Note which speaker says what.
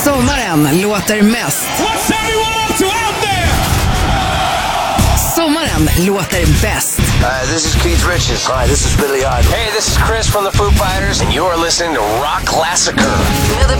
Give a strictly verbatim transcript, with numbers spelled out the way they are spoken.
Speaker 1: Sommaren låter mest.
Speaker 2: What's everyone up to out there?
Speaker 1: Sommaren låter bäst.
Speaker 3: Hi, this is Keith Richards. Hi, this is Billy Idol.
Speaker 4: Hey, this is Chris from the Foo Fighters, and you're listening to Rock Classicer.
Speaker 5: Med The